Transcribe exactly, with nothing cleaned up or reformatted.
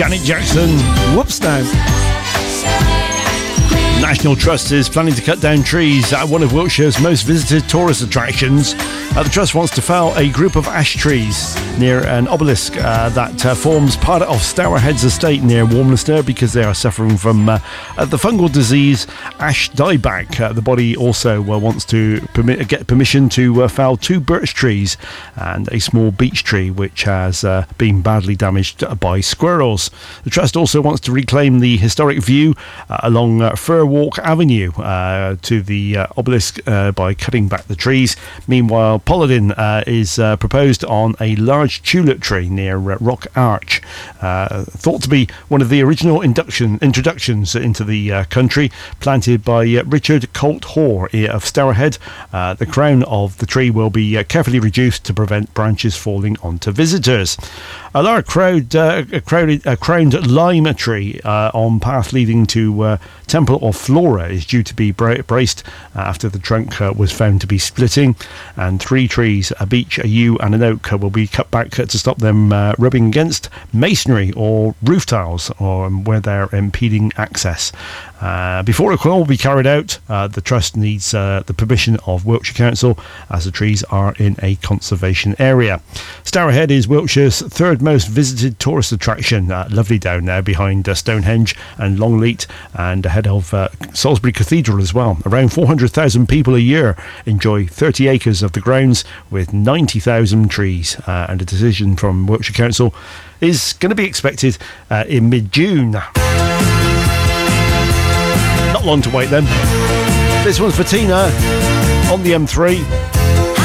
Janet Jackson, Whoops Now. National Trust is planning to cut down trees at one of Wiltshire's most visited tourist attractions. Uh, the Trust wants to fell a group of ash trees near an obelisk uh, that uh, forms part of Stourhead's estate near Warminster because they are suffering from uh, uh, the fungal disease ash dieback. Uh, the body also uh, wants to permit, get permission to uh, fell two birch trees and a small beech tree which has uh, been badly damaged by squirrels. The Trust also wants to reclaim the historic view uh, along uh, Fir Walk Avenue uh, to the uh, obelisk uh, by cutting back the trees. Meanwhile, pollarding uh, is uh, proposed on a large tulip tree near uh, Rock Arch, uh, thought to be one of the original induction introductions into the uh, country, planted by uh, Richard Colt Hoare of Stourhead. Uh, the crown of the tree will be uh, carefully reduced to prevent branches falling onto visitors. A large crowd, uh, a crowded, a crowned lime tree uh, on path leading to uh, Temple of Flora is due to be bra- braced uh, after the trunk uh, was found to be splitting, and three trees, a beech, a yew and an oak, uh, will be cut back uh, to stop them uh, rubbing against masonry or roof tiles or um, where they're impeding access. Uh, before it can all be carried out, uh, the Trust needs uh, the permission of Wiltshire Council as the trees are in a conservation area. Stourhead is Wiltshire's third most visited tourist attraction. Uh, lovely down there behind uh, Stonehenge and Longleat and ahead of uh, Salisbury Cathedral as well. Around four hundred thousand people a year enjoy thirty acres of the grounds with ninety thousand trees, uh, and a decision from Wiltshire Council is going to be expected uh, in mid-June. Not long to wait then. This one's for Tina on the M three.